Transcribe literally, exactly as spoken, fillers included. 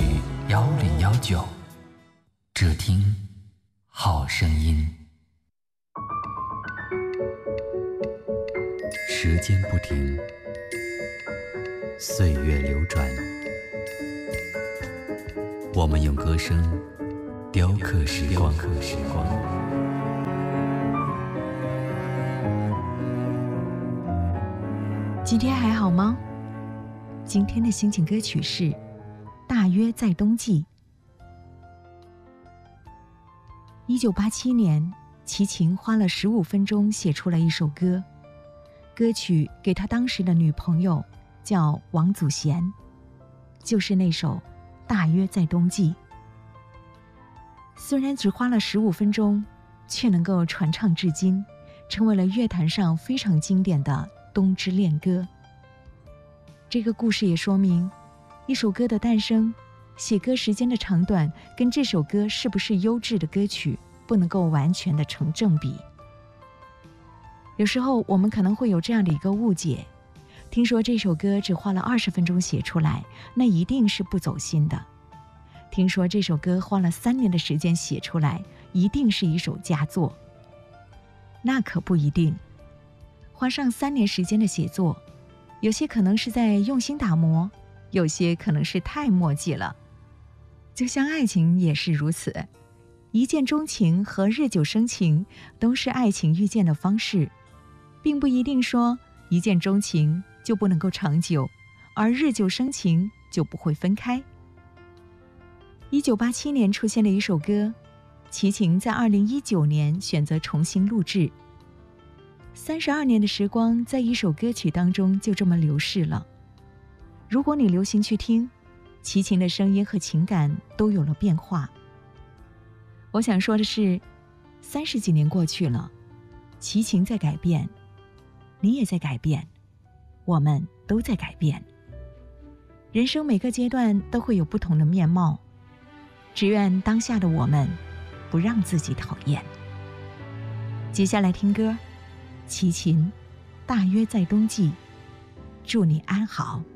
幺零幺九，只听好声音。时间不停，岁月流转，我们用歌声雕刻时光。 今天还好吗？今天的心情歌曲是《大约在冬季》。一九八七年，齐秦花了十五分钟写出了一首歌，歌曲给他当时的女朋友叫王祖贤，就是那首《大约在冬季》。虽然只花了十五分钟，却能够传唱至今，成为了乐坛上非常经典的冬之恋歌。这个故事也说明，一首歌的诞生，写歌时间的长短跟这首歌是不是优质的歌曲不能够完全的成正比。有时候我们可能会有这样的一个误解，听说这首歌只花了二十分钟写出来，那一定是不走心的。听说这首歌花了三年的时间写出来，一定是一首佳作。那可不一定。花上三年时间的写作，有些可能是在用心打磨，有些可能是太墨迹了。就像爱情也是如此，一见钟情和日久生情都是爱情遇见的方式，并不一定说一见钟情就不能够长久，而日久生情就不会分开。一九八七年出现了一首歌，齐秦在二零一九年选择重新录制。三十二年的时光在一首歌曲当中就这么流逝了。如果你留心去听，齐秦的声音和情感都有了变化。我想说的是，三十几年过去了，齐秦在改变，你也在改变，我们都在改变。人生每个阶段都会有不同的面貌，只愿当下的我们不让自己讨厌。接下来听歌，齐秦，大约在冬季，祝你安好。